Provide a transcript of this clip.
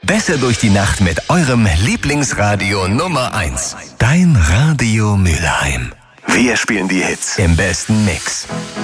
Besser durch die Nacht mit eurem Lieblingsradio Nummer 1. Dein Radio Mülheim. Wir spielen die Hits im besten Mix.